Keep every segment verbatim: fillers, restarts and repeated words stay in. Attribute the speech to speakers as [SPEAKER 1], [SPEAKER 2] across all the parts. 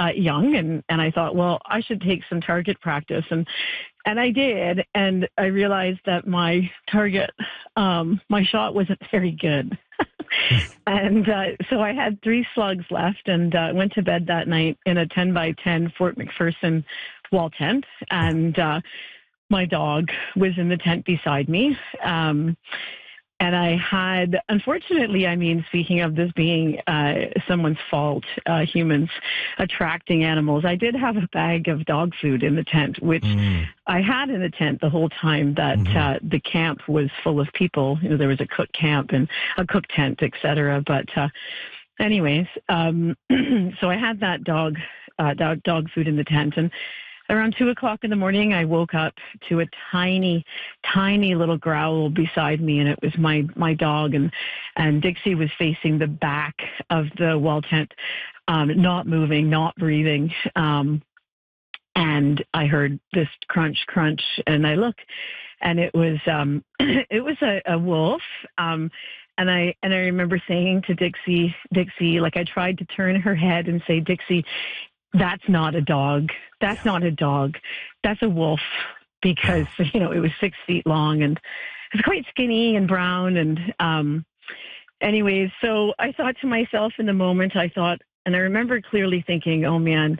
[SPEAKER 1] uh, young, and, and I thought, well, I should take some target practice. And, and I did. And I realized that my target, um, my shot wasn't very good. and uh, so I had three slugs left, and uh, went to bed that night in a ten by ten Fort McPherson wall tent. And uh, my dog was in the tent beside me. Um, And I had, unfortunately, I mean, speaking of this being uh, someone's fault, uh, humans attracting animals, I did have a bag of dog food in the tent, which mm. I had in the tent the whole time that mm-hmm. uh, the camp was full of people. You know, there was a cook camp and a cook tent, et cetera. But uh, anyways, um, so I had that dog, uh, dog, dog food in the tent. And around two o'clock in the morning, I woke up to a tiny, tiny little growl beside me, and it was my, my dog. And, and Dixie was facing the back of the wall tent, um, not moving, not breathing. Um, and I heard this crunch, crunch, and I look, and it was um, it was a, a wolf. Um, and I and I remember saying to Dixie, Dixie, like I tried to turn her head and say, Dixie, that's not a dog. That's not a dog. That's a wolf, because, you know, it was six feet long and it was quite skinny and brown. And um, anyways, so I thought to myself in the moment, I thought, and I remember clearly thinking, oh, man,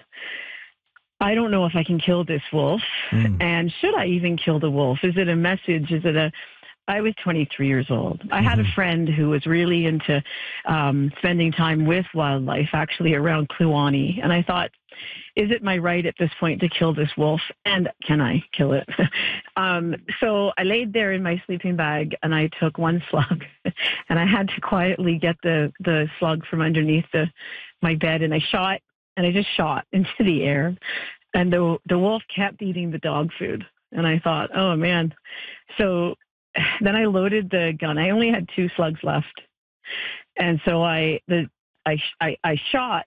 [SPEAKER 1] I don't know if I can kill this wolf. Mm. And should I even kill the wolf? Is it a message? Is it a... I was twenty-three years old. I mm-hmm. had a friend who was really into um, spending time with wildlife, actually around Kluane. And I thought, is it my right at this point to kill this wolf? And can I kill it? um, so I laid there in my sleeping bag, and I took one slug, and I had to quietly get the, the slug from underneath the, my bed, and I shot, and I just shot into the air. And the, the wolf kept eating the dog food. And I thought, oh, man. So then I loaded the gun. I only had two slugs left. And so I, the, I, I, I shot.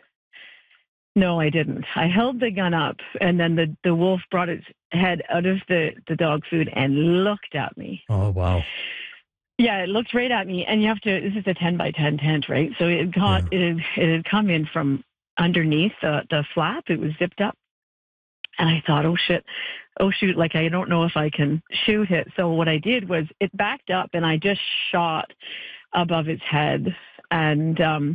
[SPEAKER 1] No, I didn't. I held the gun up, and then the, the wolf brought its head out of the, the dog food and looked at me.
[SPEAKER 2] Oh, wow.
[SPEAKER 1] Yeah, it looked right at me. And you have to, this is a ten by ten tent, right? So it got, yeah. it, had, it had come in from underneath the, the flap. It was zipped up. And I thought, oh, shit. Oh, shoot, like, I don't know if I can shoot it. So what I did was it backed up, and I just shot above its head. And um,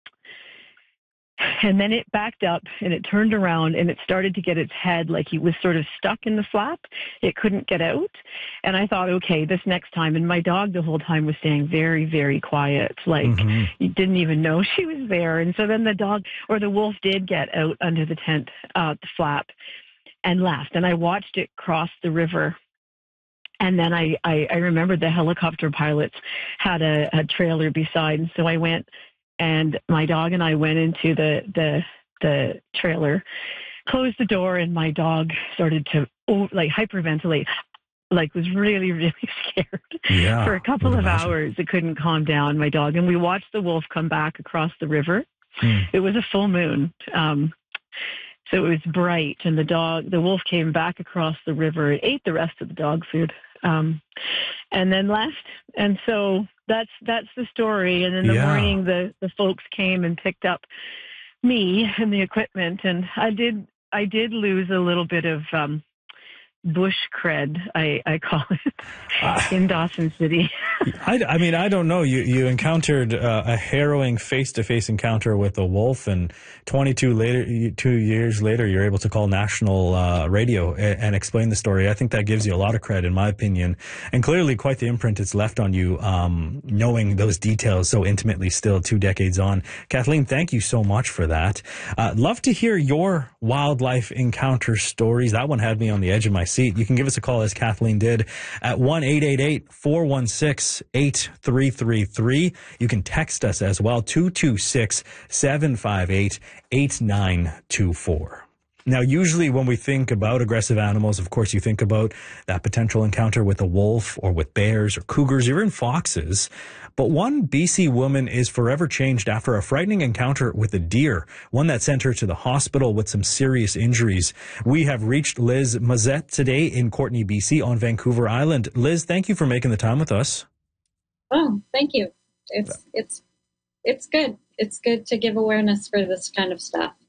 [SPEAKER 1] and then it backed up, and it turned around, and it started to get its head, like he was sort of stuck in the flap. It couldn't get out. And I thought, okay, this next time. And my dog the whole time was staying very, very quiet. Like, mm-hmm. you didn't even know she was there. And so then the dog, or the wolf, did get out under the tent, uh, the flap, and left. And I watched it cross the river. And then I, I, I remembered the helicopter pilots had a, a trailer beside. And so I went, and my dog and I went into the, the, the trailer, closed the door, and my dog started to oh, like hyperventilate, like was really, really scared yeah, for a couple of imagine. hours. It couldn't calm down, my dog. And we watched the wolf come back across the river. Hmm. It was a full moon. Um, So it was bright, and the dog, the wolf came back across the river, it ate the rest of the dog food, um, and then left. And so that's that's the story. And in the yeah. morning, the, the folks came and picked up me and the equipment, and I did I did lose a little bit of um, bush cred, I, I call it, uh, in Dawson City.
[SPEAKER 2] I, I mean, I don't know. You you encountered uh, a harrowing face-to-face encounter with a wolf, and twenty-two later, two years later, you're able to call national uh, radio and, and explain the story. I think that gives you a lot of credit, in my opinion, and clearly quite the imprint it's left on you, um, knowing those details so intimately still two decades on. Kathleen, thank you so much for that. Uh, love to hear your wildlife encounter stories. That one had me on the edge of my seat. You can give us a call, as Kathleen did, at one eight eight eight, four one six, eight three three three. You can text us as well, two two six, seven five eight, eight nine two four. Now, usually when we think about aggressive animals, of course, you think about that potential encounter with a wolf or with bears or cougars, or even foxes. But one B C woman is forever changed after a frightening encounter with a deer, one that sent her to the hospital with some serious injuries. We have reached Liz Mazette today in Courtenay, B C on Vancouver Island. Liz, thank you for making the time with us.
[SPEAKER 3] Oh, thank you. It's, it's, it's good. It's good to give awareness for this kind of stuff.